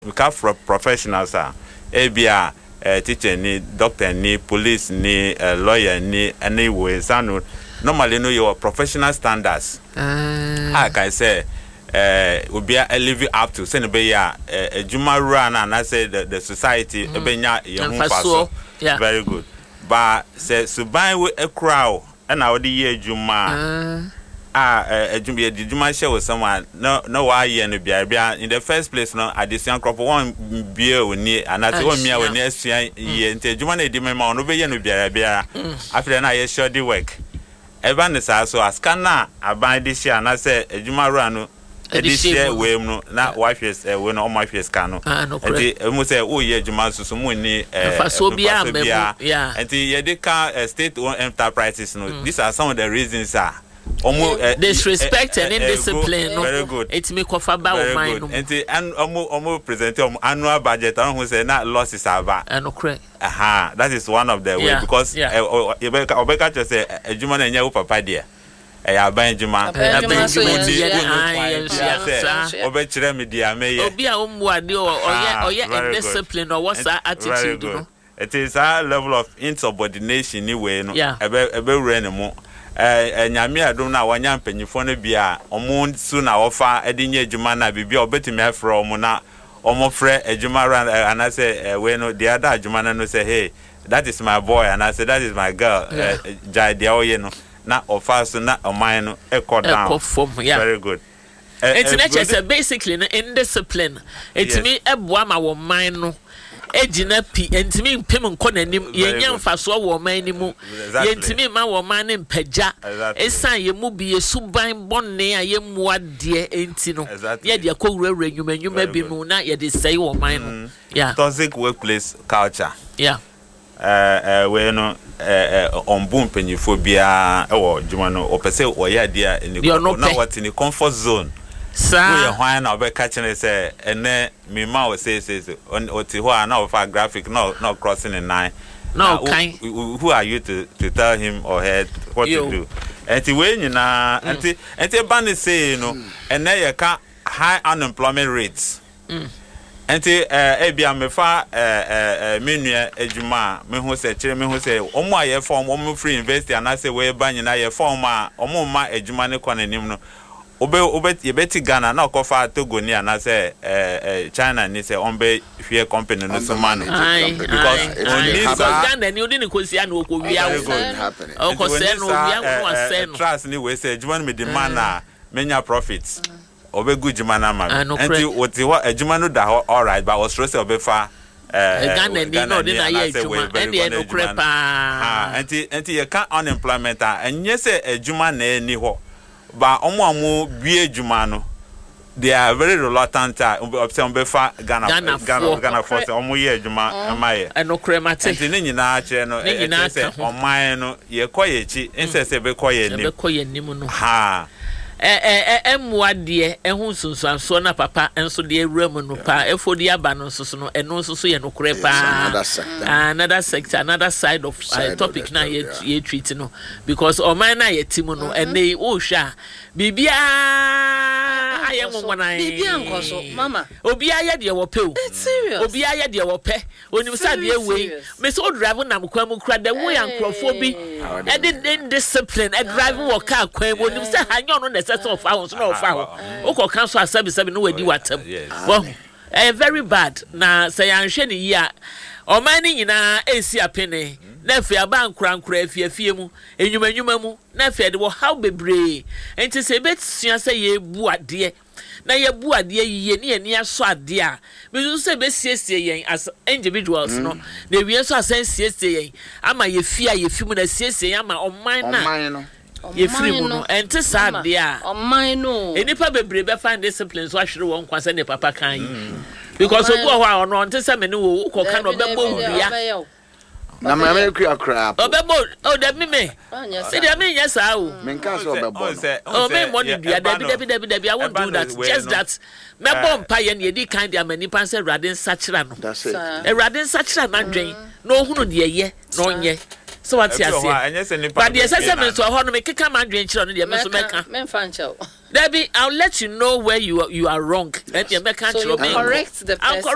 we have professionals ABA teacher ni doctor ni police ni lawyer ni anyway sanu normally know your professional standards like I say we are living up to send be ya juma run and I say the society ebenya your very good but say suban we a crowd and our year juma juma share with someone no why you no bia in the first place no addition crop one beer we need and I say one me we next year nte juma na di me ma no be ye no bia after na ye sure the work evan is also as kana aban this year and I say juma run no this year we no na wife is we no my face can no and we say oh ye juma so mo ni so bia and ye dey can state owned enterprises no these are some of the reasons disrespect and indiscipline no very good it me kofa ba o mind no and present annual budget and who say na losses aba no correct that is one of the way because obeka just say ejuma na nya wo papa dia aban ejuma obekire me dia me ye obi a omuade oye discipline or what's that attitude no it is a level of insubordination ni we no ebe wure ne mo nyame adom na wanya mpanyifo no bia omo su na wofa edinye ejuma na bibia obetimi afro omo na omo frɛ ejuma ran and I say we no the other ejuma no say hey that is my boy and I say that is my girl jai dia oye no na ofa so na oman no ekɔ down very good it's not basically indiscipline it's me eboa ma wo man no ejina pi entimi mpem nko nanim yenya mfaso wo man ni mu yentimi ma wo man ne mpagya esan ye mu bi yesuban bonne a ye mu ade enti no ye de akowura nwuma bi mu na ye de sei wo man no toxic workplace culture we no on penifobia ewo juma no opese oya dia ni na what in the comfort zone we why na be catching say ene me ma we say on oti ho na of graphic no crossing the line no kind who are you to tell him or her what to do enti we nyina enti ban say no ene ye ka high unemployment rates enti ebia me fa menua ejuma me hu say kire me hu say omo aye form omo free university and I say we ban nyina ye form a omo ma ejuma ne konanim no obe yebeti Ghana na okofa Togo ni na say China ni say ombe hwe company no so man because only Ghana ni odi ni kosi ana okowia wo okose no wia wo ase no trust ni we say ejuma me demand na menya profits obe good juma na ma enti oti ho ejuma no da all right but was stress obe fa Ghana ni no dey na ye ejuma and dey no crepa enti ye can unemployment enye say ejuma na eni ho ba omo bie ejuma no they are very reluctant option be fa Ghana for omo ye ejuma amaye no cremate enti ni nyina kire no say oman no ye koye chi insese be koye nim no emwade ehu sunsuanso na papa enso de ewura no pa efodi aba no nso no eno nso ye no kure pa another sector another side of topic na ye treat no because o man na ye timu no ene o hwa bibia aye nwona bibia nkoso mama obi aye de wo pe o obi aye de wo pe onim sa de we me so drive na mkwa mu kra de wo ya nkrofo bi e de discipline e drive wo car kwan onim sa hanyo no of our no foul. Oko cancel asabi no wedi watem. Well, very bad. Na say anhwe ne yi a o man ni nyina esi apene. Na afi aba nkura afie mu, enwuma mu. Na afi de wo how bebre. Enti say betua say ye bu ade. Na ye bu ade yiye ne ani aso ade a. Me say be siesie yen as individuals no. Na wie so asan siesie yen. Ama ye fia ye fi mu na siesie ama o man na. Ye free no enti sad dia o man no enipa bebre be find discipline so ahwere won kwase ne papa kan because obu ho a ono enti se me ne wo ko kan no be bo wia na me akra obebo o da me se dia me nya sa o me nka so obebo o me mo ni dia dabi I won't do that just that me bom pa ye ne di kan dia mani pan se Radin Sachira no Radin Sachira na dwen no hunu de ye no nye so what you say but the assessment so ho no me keka man dwen kire no de me so meka me fan chel Debbie, I'll let you know where you are wrong and you make correct the person